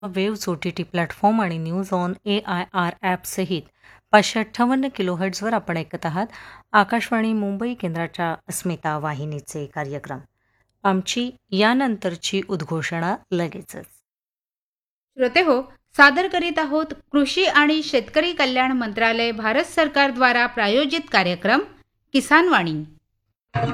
Waves OTT platform आणि news on AIR ॲपसहित 558 किलोहर्ट्झवर आपण ऐकत आहात आकाशवाणी मुंबई केंद्राच्या अस्मिता वाहिनीचे कार्यक्रम. आमची यानंतरची उद्घोषणा लगेचच. श्रोते हो, सादर करीत आहोत कृषी आणि शेतकरी कल्याण मंत्रालय भारत सरकार द्वारा प्रायोजित कार्यक्रम किसान वाणी.